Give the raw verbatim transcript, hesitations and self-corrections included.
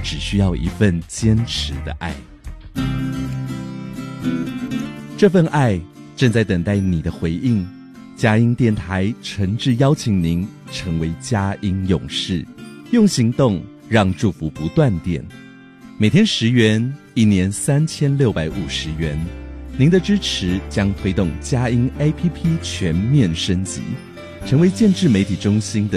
只需要一份坚持的爱。这份爱正在等待你的回应。佳音电台诚挚邀请您成为佳音勇士，用行动让祝福不断电。每天十元，一年三千六百五十元。您的支持将推动佳音 A P P 全面升级，成为建制媒体中心的